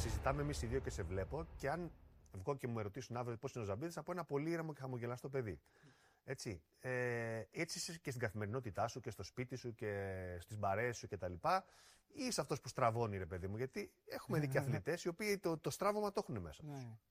συζητάμε εμείς οι δύο και σε βλέπω, και αν βγω και μου ρωτήσουν αύριο πώς είναι ο Ζαμπίδης, θα πω ένα πολύ ήρεμο και χαμογελαστό παιδί. Έτσι. Έτσι είσαι και στην καθημερινότητά σου και στο σπίτι σου και στις μπαρές σου κτλ. Ή είσαι αυτός που στραβώνει, ρε παιδί μου, γιατί έχουμε δει και αθλητές οι οποίοι το στράβωμα το έχουν μέσα τους. Ναι.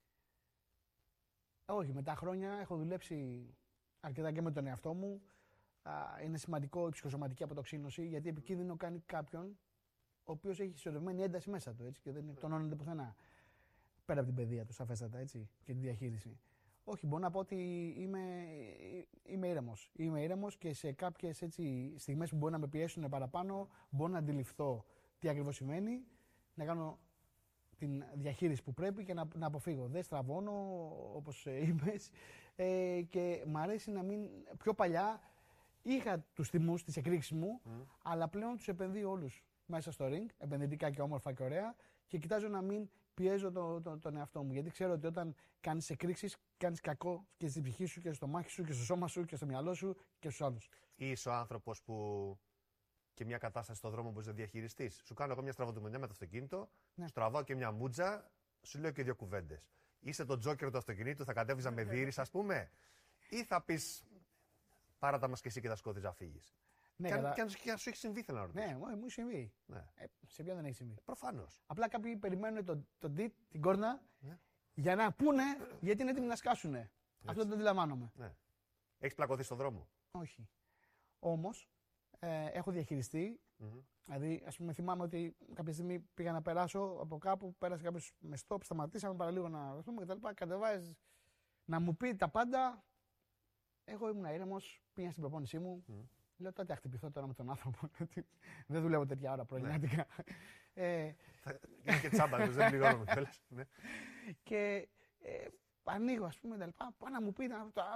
Όχι, με τα χρόνια έχω δουλέψει αρκετά και με τον εαυτό μου. Είναι σημαντικό η ψυχοσωματική αποτοξίνωση, γιατί επικίνδυνο κάνει κάποιον ο οποίος έχει συσσωρευμένη ένταση μέσα του, έτσι, και δεν τονώνεται πουθενά. Πέρα από την παιδεία του, σαφέστατα, έτσι, και τη διαχείριση. Όχι, μπορώ να πω ότι είμαι ήρεμος. Είμαι ήρεμος και σε κάποιες στιγμές που μπορεί να με πιέσουν παραπάνω, μπορώ να αντιληφθώ τι ακριβώς σημαίνει, να κάνω την διαχείριση που πρέπει και να αποφύγω. Δεν στραβώνω, όπως είπες, και μ' αρέσει να μην... Πιο παλιά είχα τους θυμούς, τις εκρήξεις μου, αλλά πλέον τους επενδύω όλους μέσα στο ring, επενδυτικά και όμορφα και ωραία, και κοιτάζω να μην πιέζω τον εαυτό μου. Γιατί ξέρω ότι όταν κάνεις εκρήξεις, κάνεις κακό και στην ψυχή σου και στο στομάχι σου και στο σώμα σου και στο μυαλό σου και στους άλλους. Είσαι ο άνθρωπος που και μια κατάσταση στον δρόμο μπορείς να διαχειριστείς. Σου κάνω εγώ μια στραβοτουμονιά με το αυτοκίνητο, ναι. Σου τραβάω και μια μούτζα, σου λέω και δύο κουβέντες. Είσαι το τζόκερ του αυτοκινήτου, θα κατέβιζα με δίρεις, ας πούμε, ή θα πεις πάρατα μας και εσύ και θα σκότειζα να φύγεις. Ναι, και αν σου έχει συμβεί, θέλω να ρωτήσω. Ναι, μου έχει συμβεί. Ναι. Σε ποιον δεν έχει συμβεί. Προφανώς. Απλά κάποιοι περιμένουν την κόρνα, ναι, για να πούνε γιατί είναι έτοιμοι να σκάσουνε. Αυτό δεν το αντιλαμβάνομαι. Ναι. Έχεις πλακωθεί στον δρόμο? Όχι. Όμως έχω διαχειριστεί. Δηλαδή, ας πούμε, θυμάμαι ότι κάποια στιγμή πήγα να περάσω από κάπου, πέρασε κάποιος με stop, σταματήσαμε παραλίγο να ρωτούμε κτλ. Κατεβάζει να μου πει τα πάντα. Εγώ ήμουν ήρεμος, πήγα στην προπόνησή μου. Λέω τότε θα χτυπηθώ τώρα με τον άνθρωπο. Δεν δουλεύω τέτοια ώρα πρωινάτικα. Είναι και τσάμπα, δεν πληρώνω κιόλας. Και ανοίγω, ας πούμε, πάω να μου πει.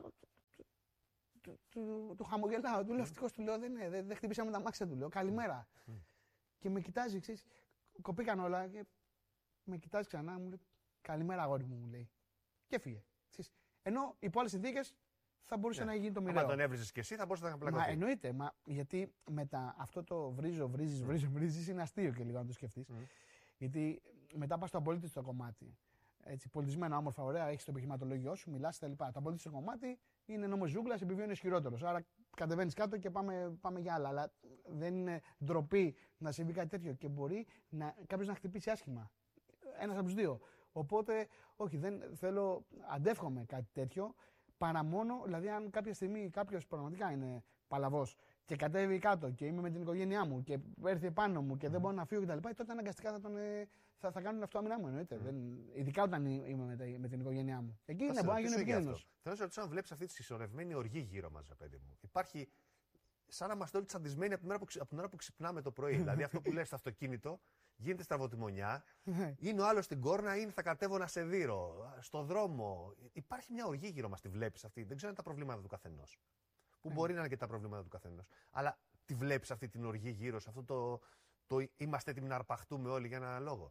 Του χαμογελάω, του λέω ευτυχώς, του λέω δεν χτυπήσαμε τα μάξια, του λέω καλημέρα. Και με κοιτάζει, ξέρεις, κοπήκαν όλα και με κοιτάζει ξανά, μου λέει καλημέρα αγόρι μου, λέει. Και φύγε. Ενώ υπό άλλες συνθήκες θα μπορούσε να γίνει το μοιραίο. Αν τον έβριζες και εσύ θα μπορούσε να πλακωθεί. Μα εννοείται, γιατί μετά αυτό το βρίζεις είναι αστείο και λίγο να το σκεφτείς. Γιατί μετά πας στο απολύτιστο κομμάτι. Έτσι, πολιτισμένα, όμορφα, ωραία, έχεις το επιχειρηματολόγιο σου, μιλάς κτλ. Το απολύτιστο κομμάτι είναι νόμος ζούγκλας, επειδή είναι ισχυρότερος. Άρα κατεβαίνεις κάτω και πάμε για άλλα. Αλλά δεν είναι ντροπή να συμβεί κάτι τέτοιο και μπορεί κάποιος να χτυπήσει άσχημα. Ένας από τους δύο. Οπότε, όχι, δεν θέλω, αντεύχομαι κάτι τέτοιο. Παρά μόνο, δηλαδή, αν κάποια στιγμή κάποιος πραγματικά είναι παλαβός και κατέβει κάτω και είμαι με την οικογένειά μου και έρθει επάνω μου και δεν μπορώ να φύγω κτλ., τότε αναγκαστικά θα κάνουν αυτό άμυνά μου. Εννοείται. Ειδικά όταν είμαι με την οικογένειά μου. Εκεί είναι, μπορεί να γίνει επικίνδυνος. Θέλω να σε ρωτήσω αν βλέπεις αυτή τη συσσωρευμένη οργή γύρω μας, παιδί μου. Υπάρχει σαν να είμαστε όλοι τσαντισμένοι από την ώρα που ξυπνάμε το πρωί. Δηλαδή, αυτό που λες στο αυτοκίνητο γίνεται στραβοτημονιά, είναι ο άλλος στην κόρνα, είναι θα κατέβω να σε δείρω. Στο δρόμο. Υπάρχει μια οργή γύρω μας, τη βλέπεις αυτή. Δεν ξέρω αν είναι τα προβλήματα του καθενός. Που μπορεί να είναι και τα προβλήματα του καθενός. Αλλά τη βλέπεις αυτή την οργή γύρω σε αυτό το είμαστε έτοιμοι να αρπαχτούμε όλοι για έναν λόγο.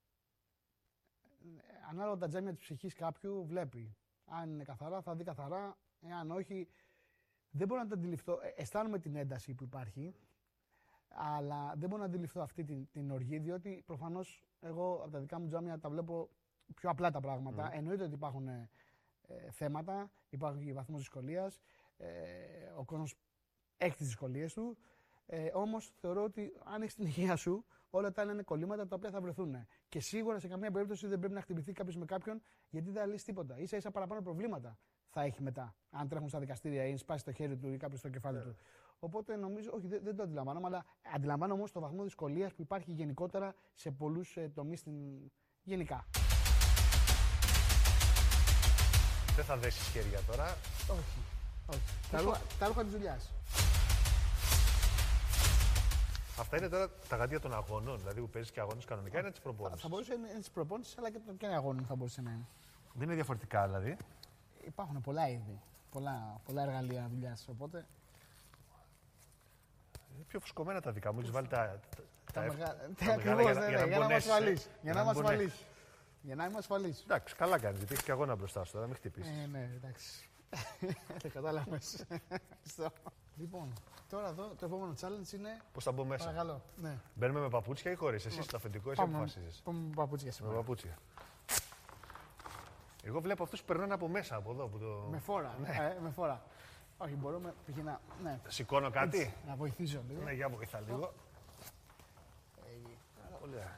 Ανάλογα τα τζάμια της ψυχής κάποιου βλέπει. Αν είναι καθαρά, θα δει καθαρά. Εάν όχι, δεν μπορώ να το αντιληφθώ. Αισθάνομαι την ένταση που υπάρχει, αλλά δεν μπορώ να αντιληφθώ αυτή την οργή, διότι προφανώς εγώ από τα δικά μου τζάμια τα βλέπω πιο απλά τα πράγματα. Εννοείται ότι υπάρχουν θέματα, υπάρχουν και βαθμός δυσκολίας. Ο κόσμος έχει τις δυσκολίες του. Όμως θεωρώ ότι αν έχεις την υγεία σου, όλα τα άλλα είναι κολλήματα τα οποία θα βρεθούν. Και σίγουρα σε καμία περίπτωση δεν πρέπει να χτυπηθεί κάποιος με κάποιον, γιατί δεν θα λύσει τίποτα. Ίσα-ίσα παραπάνω προβλήματα θα έχει μετά. Αν τρέχουν στα δικαστήρια ή σπάσει το χέρι του ή κάποιος το κεφάλι του. Οπότε νομίζω, όχι, δεν το αντιλαμβάνομαι, αλλά αντιλαμβάνω όμως το βαθμό δυσκολίας που υπάρχει γενικότερα σε πολλούς τομείς γενικά. Δεν θα δέσεις χέρια τώρα. Όχι. Τα ρούχα της δουλειάς. Αυτά είναι τώρα τα γάντια των αγώνων, δηλαδή που παίζεις και αγώνες κανονικά, είναι της προπόνησης. Θα μπορούσε να είναι της προπόνησης, αλλά και αγώνων θα μπορούσε να είναι. Δεν είναι διαφορετικά δηλαδή. Υπάρχουν πολλά είδη, πολλά εργαλεία δουλειάς, οπότε... Είναι πιο φουσκωμένα τα δικά μου, έχεις βάλει τα ακριβώς, για να είμαι ασφαλής. Για να είμαι ασφαλής. Εντάξει, καλά κάνεις, γιατί έχεις και αγώνα μπροστά σου τώρα, μην χτυπήσεις. Ναι, εντάξει. Δεν κατάλαβες. Λοιπόν, τώρα εδώ το επόμενο challenge είναι. Πώς θα μπω μέσα. Παρακαλώ. Ναι. Μπαίνουμε με παπούτσια ή χωρίς? Εσύ στο αφεντικό, εσύ αποφασίζεις. Πάμε με παπούτσια σήμερα. Με παπούτσια. Εγώ βλέπω αυτούς που περνάνε από μέσα από εδώ. Που το... Με φόρα. Ναι. Με φόρα. Όχι, μπορούμε π.χ. να. Ναι. Σηκώνω κάτι. Έτσι, να βοηθήσω λίγο. Ναι, για βοηθά λίγο. Πολύ ωραία.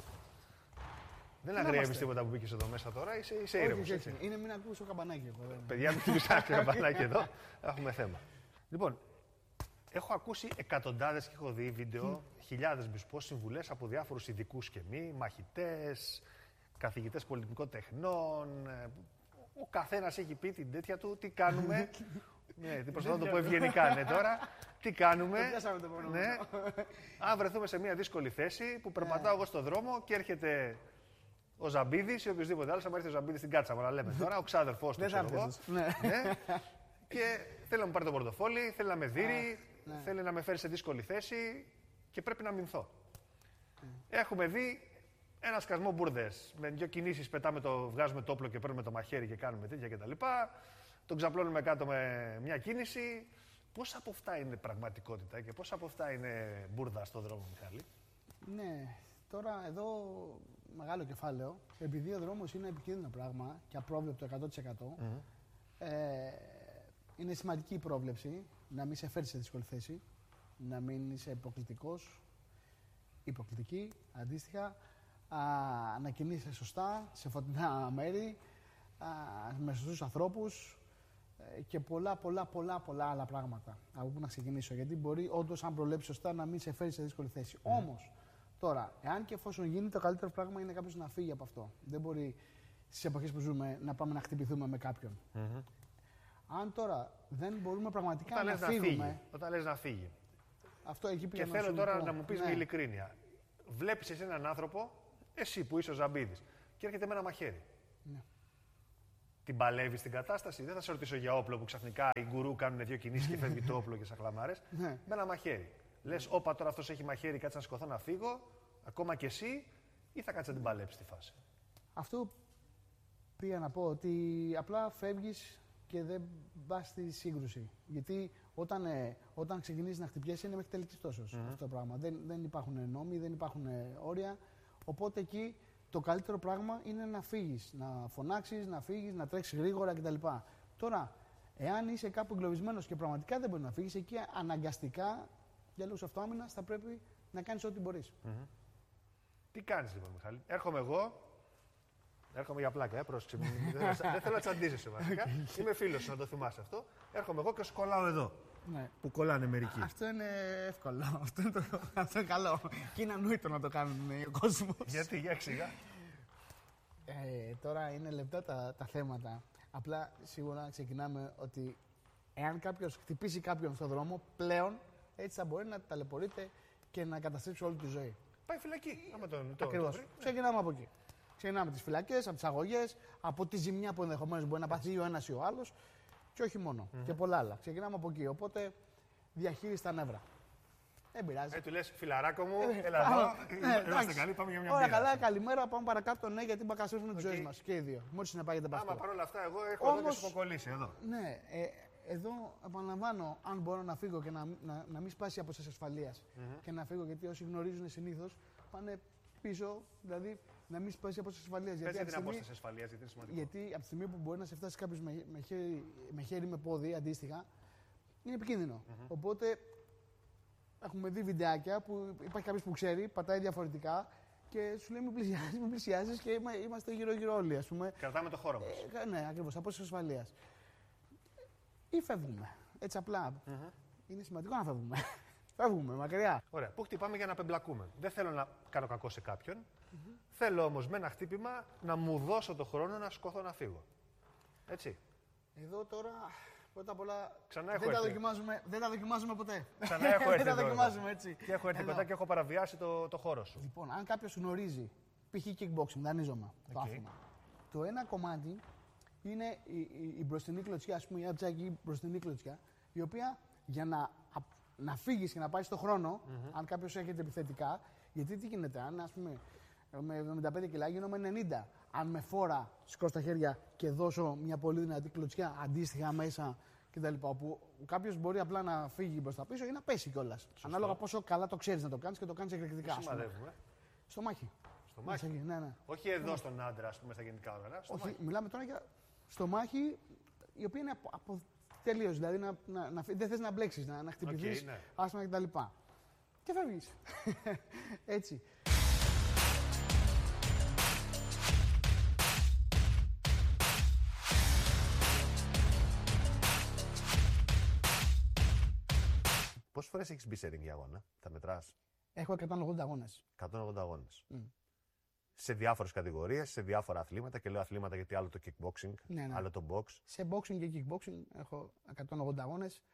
Δεν αγριεύεις τίποτα που μπήκες εδώ μέσα τώρα, είσαι ήρεμος. Όχι. Είναι μην ακούσει το καμπανάκι εδώ. Παιδιά, μην χτυπήσατε το καμπανάκι εδώ. Έχουμε θέμα. Λοιπόν, έχω ακούσει εκατοντάδες και έχω δει βίντεο, χιλιάδες μπισπός, συμβουλές από διάφορους ειδικούς και μη, μαχητές, καθηγητές πολιτικών τεχνών. Ο καθένας έχει πει την τέτοια του, τι κάνουμε. Ναι, προσπαθώ να το πω ευγενικά, ναι, τώρα. Τι κάνουμε. Ναι. Αν βρεθούμε σε μια δύσκολη θέση που περπατάω εγώ στον δρόμο και έρχεται ο Ζαμπίδης ή οποιοδήποτε άλλο, άμα έρθει ο Ζαμπίδης στην κάτσα, να λέμε τώρα, ο ξάδερφός του, ξέρω εγώ. Ναι. Και θέλει να μου πάρει το πορτοφόλι, θέλει να με δείρει, θέλει να με φέρει σε δύσκολη θέση και πρέπει να αμυνθώ. Έχουμε δει ένα σκασμό μπουρδες. Με δύο κινήσεις βγάζουμε το όπλο και παίρνουμε το μαχαίρι και κάνουμε τέτοια κτλ. Τον ξαπλώνουμε κάτω με μια κίνηση. Πόσα από αυτά είναι πραγματικότητα και πόσα από αυτά είναι μπουρδα στον δρόμο, Μιχάλη? Ναι, τώρα εδώ μεγάλο κεφάλαιο. Επειδή ο δρόμος είναι επικίνδυνο πράγμα και απρόβλεπτο 100%, είναι σημαντική η πρόβλεψη να μην σε φέρει σε δύσκολη θέση, να μην είσαι υποκλητικός, υποκλητική, αντίστοιχα, να κινείσαι σωστά, σε φωτεινά μέρη, με σωστούς ανθρώπους και πολλά άλλα πράγματα από που να ξεκινήσω. Γιατί μπορεί όντως, αν προλέψεις σωστά, να μην σε φέρει σε δύσκολη θέση. Όμως, τώρα, εάν και εφόσον γίνει, το καλύτερο πράγμα είναι κάποιος να φύγει από αυτό. Δεν μπορεί στις εποχές που ζούμε να πάμε να χτυπηθούμε με κάποιον. Αν τώρα δεν μπορούμε πραγματικά να φύγουμε. Όταν λες να φύγει. Αυτό εκεί και θέλω τώρα να μου πεις με ειλικρίνεια. Βλέπεις εσύ έναν άνθρωπο, εσύ που είσαι ο Ζαμπίδης, και έρχεται με ένα μαχαίρι. Ναι. Την παλεύεις την κατάσταση? Δεν θα σε ρωτήσω για όπλο που ξαφνικά οι γκουρού κάνουν δύο κινήσεις και φεύγει το όπλο και σαν χλαμάρες. Με ένα μαχαίρι. Λες, όπα, τώρα αυτός έχει μαχαίρι, κάτσε να σηκωθώ να φύγω, ακόμα και εσύ, ή θα κάτσε να την παλέψεις τη φάση? Αυτό πήγα να πω, ότι απλά φεύγεις και δεν πας στη σύγκρουση. Γιατί όταν ξεκινήσεις να χτυπιέσαι είναι μέχρι τελικής τόσος αυτό το πράγμα. Δεν υπάρχουν νόμοι, δεν υπάρχουν όρια. Οπότε εκεί το καλύτερο πράγμα είναι να φύγεις, να φωνάξεις, να φύγεις, να τρέξεις γρήγορα κτλ. Τώρα, εάν είσαι κάπου εγκλωβισμένος και πραγματικά δεν μπορείς να φύγεις, εκεί αναγκαστικά για λόγους αυτοάμυνας θα πρέπει να κάνεις ό,τι μπορείς. Τι κάνεις λοιπόν, Μιχάλη? Έρχομαι για πλάκα, πρόσεξε. Δεν θέλω να τσαντίζεσαι βασικά. Είμαι φίλος σου, να το θυμάσαι αυτό. Έρχομαι εγώ και σου κολλάω εδώ. Ναι. Που κολλάνε μερικοί. Αυτό είναι εύκολο. Αυτό είναι καλό. Και είναι ανόητο να το κάνουν ο κόσμος. Γιατί, για εξηγά. Τώρα είναι λεπτά τα θέματα. Απλά σίγουρα ξεκινάμε ότι εάν κάποιος χτυπήσει κάποιον στον δρόμο, πλέον έτσι θα μπορεί να ταλαιπωρείται και να καταστρέψει όλη τη ζωή. Πάει φυλακή. Ακριβώς. Ξεκινάμε από εκεί. Ξεκινάμε τις φυλακές, από τις αγωγές, από τη ζημιά που ενδεχομένως μπορεί να πάθει ο ένας ή ο άλλος. Και όχι μόνο. Και πολλά άλλα. Ξεκινάμε από εκεί. Οπότε διαχείριση τα νεύρα. Δεν πειράζει. Του λες, φιλαράκο μου, έλα εδώ. Είμαστε καλοί, πάμε για μια μπύρα. Ωραία, καλά, καλημέρα, πάμε παρακάτω. Ναι, γιατί μπακασίζουμε τη ζωή μας και οι δύο. Μόλις συνεπάγεται από αυτό. Άμα παρόλα αυτά, εγώ έχω εδώ και σου έχω κολλήσει εδώ. Ναι, εδώ επαναλαμβάνω, αν μπορώ να φύγω και να μην σπάσει η απόσταση ασφαλείας και να φύγω, γιατί όσοι γνωρίζουν συνήθως πάνε πίσω, δηλαδή να μην σπάσει η απόσταση ασφαλείας. Πες για την απόσταση ασφαλείας, γιατί είναι σημαντικό. Γιατί από τη στιγμή που μπορεί να σε φτάσει κάποιος με χέρι με πόδι αντίστοιχα, είναι επικίνδυνο. Οπότε έχουμε δει βιντεάκια που υπάρχει κάποιος που ξέρει, πατάει διαφορετικά και σου λέει μην πλησιάζεις και είμαστε γύρω-γύρω όλοι, ας πούμε. Κρατάμε το χώρο μας. Ναι, ακριβώς, απόσταση ασφαλείας. Ή φεύγουμε. Έτσι απλά. Είναι σημαντικό να φεύγουμε. Φεύγουμε μακριά. Ωραία. Πού χτυπάμε για να πεμπλακούμε. Δεν θέλω να κάνω κακό σε κάποιον. Θέλω όμως με ένα χτύπημα να μου δώσω το χρόνο να σκοθώ να φύγω. Έτσι. Εδώ τώρα πρώτα απ' όλα δεν τα δοκιμάζουμε ποτέ. Ξανά έχω έρθει. Δεν τα δοκιμάζουμε έτσι. Και έχω έρθει μετά και έχω παραβιάσει το χώρο σου. Λοιπόν, αν κάποιος γνωρίζει, π.χ. kickboxing, δανείζομαι το άθλημα. Το ένα κομμάτι είναι η μπροστινή κλωτσιά, ας πούμε, η αψάκι μπροστινή κλωτσιά, η οποία για να φύγεις και να πάρεις το χρόνο, αν κάποιος έρχεται επιθετικά, γιατί τι γίνεται, αν ας πούμε με 75 κιλά γίνομαι 90. Αν με φόρα σηκώσω τα χέρια και δώσω μια πολύ δυνατή κλωτσιά αντίστοιχα μέσα κτλ. Όπου κάποιος μπορεί απλά να φύγει μπροστά πίσω ή να πέσει κιόλας. Ανάλογα πόσο καλά το ξέρεις να το κάνεις και το κάνεις εκρηκτικά. Πού σημαδεύουμε? Στο μάχη. Στο μάχη. Ναι. Όχι εδώ στον άντρα, ας πούμε, στα γενικά όργανα. Όχι, μιλάμε τώρα για στο μάχη, η οποία είναι από τελείως. Δηλαδή δεν θες να μπλέξεις, να χτυπηθείς, άσμα κτλ. Και φεύγεις. Έτσι. Πόσες φορές έχεις μπει σε ring για αγώνα, τα μετράς? Έχω 180 αγώνες. 180 αγώνες. Σε διάφορες κατηγορίες, σε διάφορα αθλήματα. Και λέω αθλήματα γιατί άλλο το kickboxing, άλλο το box. Σε boxing και kickboxing έχω 180 αγώνες,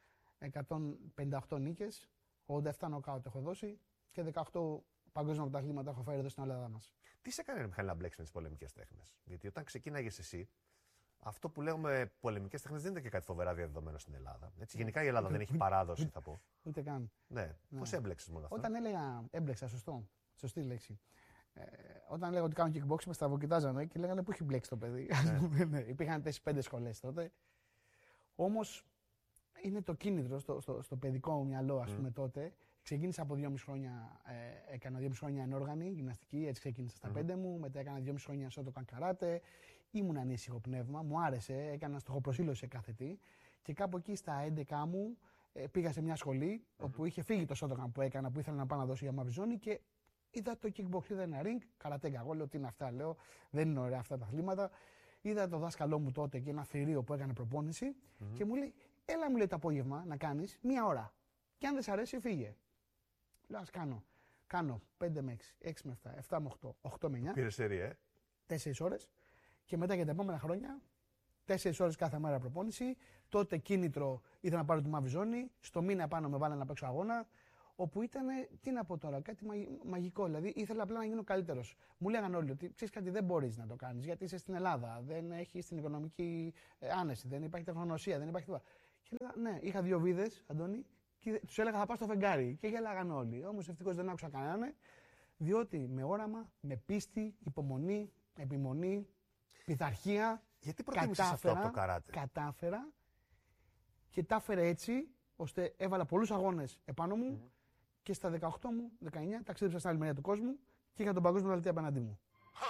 158 νίκες, 87 νοκάουτ έχω δώσει και 18 παγκόσμια πρωταθλήματα έχω φέρει εδώ στην Ελλάδα μας. Τι σε έκανε, Μιχάλη, να μπλέξεις με τις πολεμικές τέχνες? Γιατί όταν ξεκίναγες εσύ, αυτό που λέγουμε πολεμικές τέχνες δεν ήταν και κάτι φοβερά διαδεδομένο στην Ελλάδα. Έτσι, γενικά η Ελλάδα δεν έχει παράδοση, θα πω. Ούτε καν. Ναι. Πώς έμπλεξες μόνο αυτό? Όταν έλεγα έμπλεξα, σωστή λέξη. Όταν έλεγα ότι κάνω kickboxing, με στραβοκοιτάζανε και λέγανε πού έχει μπλέξει το παιδί. Υπήρχαν 4-5 σχολές τότε. Όμως είναι το κίνητρο στο παιδικό μου μυαλό, ας πούμε, τότε. Ξεκίνησα από 2,5 χρόνια, έκανα 2,5 χρόνια ενόργανη, γυμναστική, έτσι ξεκίνησα στα 5 μου. Μετά έκανα 2,5 χρόνια Shotokan καράτε. Ήμουν ανήσυχο πνεύμα, μου άρεσε, έκανα στοχοπροσήλωση σε κάθε τι. Και κάπου εκεί στα 11 μου πήγα σε μια σχολή όπου είχε φύγει το Shotokan που έκανα, που ήθελα να πάω να δώσω για μαύρη ζώνη και είδα το kickbox, είδα ένα ring, καρατέγκα. Εγώ λέω τι είναι αυτά, λέω, δεν είναι ωραία αυτά τα αθλήματα. Είδα το δάσκαλό μου τότε και ένα θηρίο που έκανε προπόνηση και μου λέει, έλα μου λέει το απόγευμα να κάνεις 1 ώρα. Και αν δεν σ' αρέσει, φύγε. Λέω, ας κάνω. Κάνω 5 με 6, 6 με 7, 7 με 8, 8 με 9. Πήρε σερί, 4 ώρες. Και μετά για τα επόμενα χρόνια, 4 ώρες κάθε μέρα προπόνηση. Τότε κίνητρο ήθελα να πάρω τη μαύρη ζώνη. Στο μήνα πάνω με βάλανε να παίξω αγώνα. Όπου ήταν, τι να πω τώρα, κάτι μαγικό. Δηλαδή ήθελα απλά να γίνω καλύτερος. Μου λέγανε όλοι ότι ξέρεις κάτι, δεν μπορείς να το κάνεις γιατί είσαι στην Ελλάδα. Δεν έχεις την οικονομική άνεση, δεν υπάρχει τεχνογνωσία, δεν υπάρχει τίποτα. Και έλεγα, ναι, είχα 2 βίδες, Αντώνη, και τους έλεγα θα πάω στο φεγγάρι. Και γέλαγαν όλοι. Όμως ευτυχώς δεν άκουσα κανέναν, διότι με όραμα, με πίστη, υπομονή, επιμονή, πειθαρχία. Γιατί προτίμησες αυτό από το καράτε? Κατάφερα και τα έφερε έτσι, ώστε έβαλα πολλούς αγώνες επάνω μου και στα 18 μου, 19, ταξίδεψα στην άλλη μεριά του κόσμου και είχα τον παγκόσμιο πρωταθλητή απέναντί μου.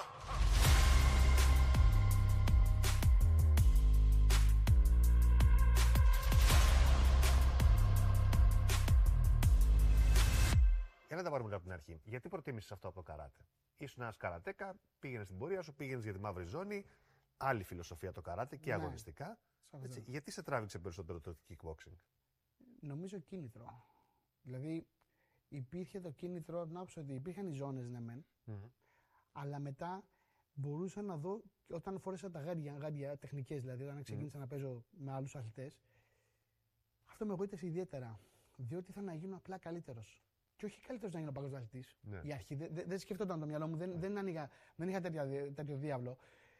Για να τα πάρουμε από την αρχή. Γιατί προτίμησες αυτό από το καράτε? Ήσουν ένας καρατέκα, πήγαινες στην πορεία σου, πήγαινες για τη μαύρη ζώνη. Άλλη φιλοσοφία το καράτε και αγωνιστικά. Έτσι, γιατί σε τράβηξε περισσότερο το kickboxing? Νομίζω κίνητρο. Δηλαδή υπήρχε το κίνητρο, να πω ότι υπήρχαν οι ζώνες, ναι μεν, αλλά μετά μπορούσα να δω, όταν φόρεσα τα γάντια τεχνικές, δηλαδή όταν ξεκίνησα να παίζω με άλλους αθλητές, αυτό με εγωίτευσε ιδιαίτερα, διότι ήθελα να γίνω απλά καλύτερος. Και όχι καλύτερος να γίνω παγκόσμιος αθλητής. Η αρχή δεν σκεφτόταν το μυαλό μου, δεν είχα τέτοιο διάβλο.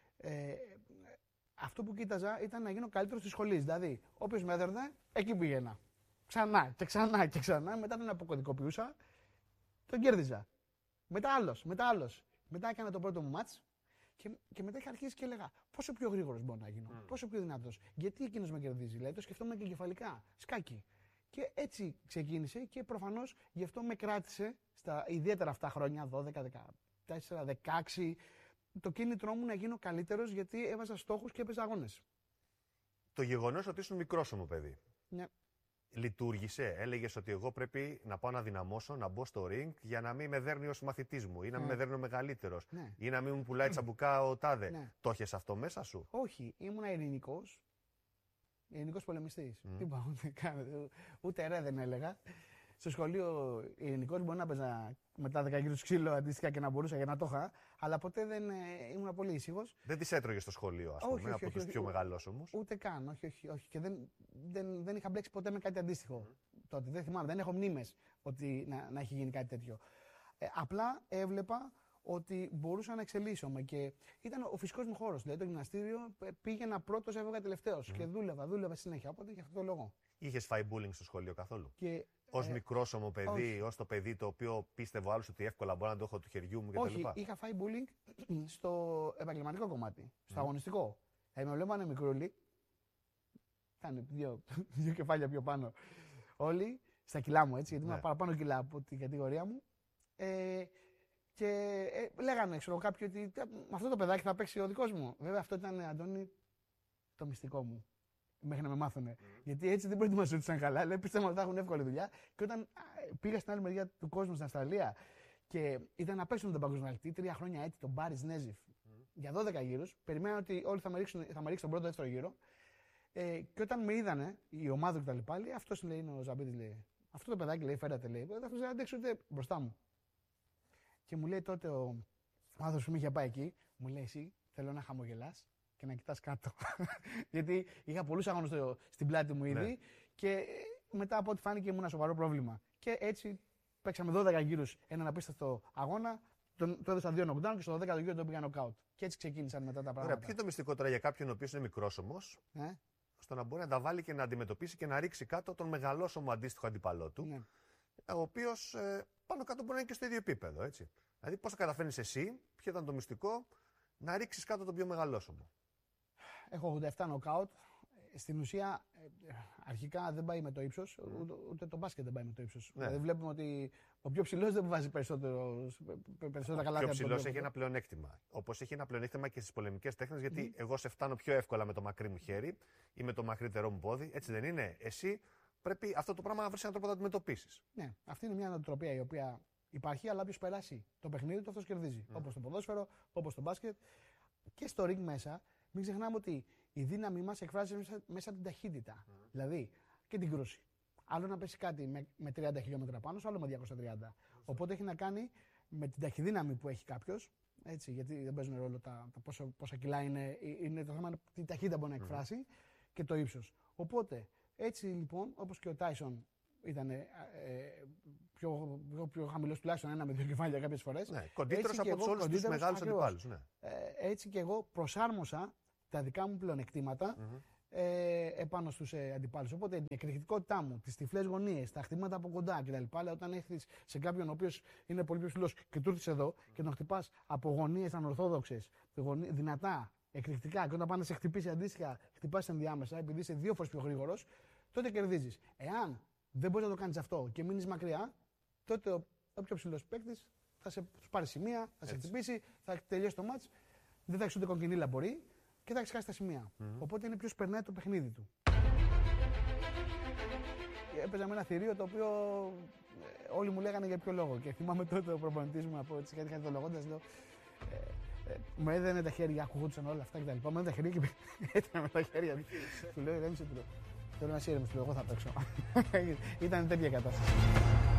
Αυτό που κοίταζα ήταν να γίνω καλύτερος στη σχολή. Δηλαδή, όποιος με έδερνε, εκεί πήγαινα. Ξανά και ξανά και ξανά. Μετά τον αποκωδικοποιούσα, τον κέρδιζα. Μετά άλλος. Μετά έκανα το πρώτο μου μάτς και μετά είχα αρχίσει και έλεγα πόσο πιο γρήγορος μπορώ να γίνω, πόσο πιο δυνατός. Γιατί εκείνος με κερδίζει, δηλαδή το σκεφτόμουν και κεφαλικά. Σκάκι. Και έτσι ξεκίνησε και προφανώς γι' αυτό με κράτησε στα ιδιαίτερα αυτά χρόνια, 12, 14, 16. Το κίνητρό μου να γίνω καλύτερος γιατί έβαζα στόχους και έπαιζα αγώνες. Το γεγονός ότι ήσουν μικρόσωμο παιδί. Ναι. Λειτουργήσε. Έλεγες ότι εγώ πρέπει να πάω να δυναμώσω, να μπω στο ring για να μην με δέρνει ο μαθητής μου ή να μην με δέρνει ο μεγαλύτερος ή να μην μου πουλάει τσαμπουκά ο τάδε. Το έχεις αυτό μέσα σου? Όχι. Ήμουν ειρηνικός. Ειρηνικός πολεμιστής. Τίποτα, ούτε ρε δεν έλεγα. Στο σχολείο ειρηνικός μπορεί να παίζα μετά 10 κιλούς ξύλο αντίστοιχα και να μπορούσα για να το είχα, αλλά ποτέ δεν ήμουν πολύ ήσυχος. Δεν τις έτρωγες στο σχολείο, ας πούμε, από τους πιο μεγάλους όμως? Ούτε καν, όχι. Και δεν είχα μπλέξει ποτέ με κάτι αντίστοιχο τότε. Δεν θυμάμαι, δεν έχω μνήμες ότι να έχει γίνει κάτι τέτοιο. Απλά έβλεπα ότι μπορούσα να εξελίσσομαι και ήταν ο φυσικός μου χώρος. Δηλαδή το γυμναστήριο πήγαινα πρώτος, έβγα τελευταίος και δούλευα συνέχεια. Οπότε για αυτό το λόγο. Είχες φάει bullying στο σχολείο καθόλου? Ως μικρόσωμο παιδί, ως το παιδί το οποίο πίστευε ο άλλος ότι εύκολα μπορώ να το έχω του χεριού μου κτλ. Όχι, είχα φάει bullying στο επαγγελματικό κομμάτι, στο αγωνιστικό. Με βλέπανε μικρούλι Ήταν δύο κεφάλια πιο πάνω. Όλοι στα κιλά μου, έτσι, γιατί ήμουν παραπάνω κιλά από την κατηγορία μου. Και λέγανε, ξέρω κάποιοι, ότι με αυτό το παιδάκι θα παίξει ο δικός μου. Βέβαια, αυτό ήταν, Αντώνη, το μυστικό μου. Μέχρι να με μάθουνε. Γιατί έτσι δεν προετοιμαζόντουσαν καλά. Λέει, πίστευα ότι θα έχουν εύκολη δουλειά. Και όταν πήγα στην άλλη μεριά του κόσμου, στην Αυστραλία, και ήταν να παίξουν τον παγκοσμιαλτή 3 χρόνια έτσι, τον Μπάρις Νέζιφ, για 12 γύρους. Περιμέναν ότι όλοι θα με ρίξουν τον πρώτο-δεύτερο γύρο. Και όταν με είδανε, η ομάδα του κτλ., αυτό λέει, είναι ο Ζαμπίτης, λέει. Αυτό το παιδάκι, λέει, φέρατε, λέει. Αυτό δεν αντέξει ούτε μπροστά μου. Και μου λέει τότε ο άνθρωπος που με είχε πάει εκεί, μου λέει, εσύ θέλω να χαμογελάς και να κοιτάς κάτω. Γιατί είχα πολλούς αγώνες στην πλάτη μου ήδη και μετά από ό,τι φάνηκε ήμουν ένα σοβαρό πρόβλημα. Και έτσι παίξαμε 12 γύρους έναν απίστευτο αγώνα, το έδωσα 2 knockdown και στο 12ο γύρο τον πήγα knockout. Και έτσι ξεκίνησαν μετά τα πράγματα. Ωραία, ποιο είναι το μυστικό τώρα για κάποιον ο οποίος είναι μικρός όμως, ώστε να μπορεί να τα βάλει και να αντιμετωπίσει και να ρίξει κάτω τον μεγαλόσωμο αντίστοιχο αντίπαλό του, ο οποίος πάνω κάτω μπορεί να είναι και στο ίδιο επίπεδο, έτσι. Δηλαδή, πώς θα καταφέρνεις εσύ, ποιο ήταν το μυστικό, να ρίξεις κάτω τον πιο μεγαλόσωμο. Έχω 87 knockout. Στην ουσία, αρχικά δεν πάει με το ύψος, ούτε το μπάσκετ δεν πάει με το ύψος. Δηλαδή, βλέπουμε ότι ο πιο ψηλός δεν βάζει περισσότερα καλάθια. Ο πιο ψηλός έχει ένα πλεονέκτημα. Όπως έχει ένα πλεονέκτημα και στις πολεμικές τέχνες, γιατί εγώ σε φτάνω πιο εύκολα με το μακρύ μου χέρι ή με το μακρύτερό μου πόδι. Έτσι δεν είναι? Εσύ πρέπει αυτό το πράγμα να βρεις έναν τρόπο να το αντιμετωπίσεις. Ναι, αυτή είναι μια νοοτροπία η οποία υπάρχει, αλλά όποιος περάσει το παιχνίδι του, αυτός κερδίζει. Όπως το ποδόσφαιρο, όπως το μπάσκετ. Και στο ring μέσα, μην ξεχνάμε ότι η δύναμη μας εκφράζεται μέσα από την ταχύτητα. Δηλαδή και την κρούση. Άλλο να πέσει κάτι με 30 χιλιόμετρα πάνω, άλλο με 230. Οπότε έχει να κάνει με την ταχυδύναμη που έχει κάποιος. Έτσι, γιατί δεν παίζουν ρόλο πόσα κιλά είναι. Είναι το θέμα τι ταχύτητα μπορεί να εκφράσει και το ύψος. Οπότε έτσι λοιπόν, όπως και ο Τάισον ήταν πιο χαμηλός, τουλάχιστον 1 με 2 κεφάλια κάποιες φορές. Ναι, κοντύτερος από όλους τους μεγάλους αντιπάλους. Ναι. Έτσι και εγώ προσάρμοσα τα δικά μου πλεονεκτήματα επάνω στους αντιπάλους. Οπότε η εκρηκτικότητά μου, τις τυφλές γωνίες, τα χτυπήματα από κοντά κτλ. Όταν έχεις σε κάποιον ο οποίος είναι πολύ πιο ψηλός και του έρθεις εδώ και τον χτυπάς από γωνίες ανορθόδοξες, δυνατά, εκρηκτικά, και όταν πάνε να σε χτυπήσει αντίστοιχα, χτυπάς ενδιάμεσα, επειδή είσαι 2 φορές πιο γρήγορος, τότε κερδίζεις. Εάν δεν μπορείς να το κάνεις αυτό και μείνεις μακριά, τότε ο πιο ψηλός παίκτης θα σε πάρει σημεία, θα σε χτυπήσει, θα τελειώσει το μάτς, δεν θα έχεις ούτε κοκκινίλα μπορεί και θα έχεις χάσει τα σημεία. Οπότε είναι ποιος περνάει το παιχνίδι του. Έπαιζα με ένα θηρίο το οποίο όλοι μου λέγανε για ποιο λόγο. Και θυμάμαι τότε ο προπονητής μου από τις κάτι χαρτολογώντας, λέω. Μου έδαινε τα χέρια, ακουγόντουσαν όλα αυτά κτλ. Μου έδαινε τα χέρια και έτρεμε με τα χέρια. Του λέω ηρέμησε, του λέω. Θέλω να είσαι ήρεμος, του λέω, εγώ θα παίξω. Ήταν τέτοια κατάσταση.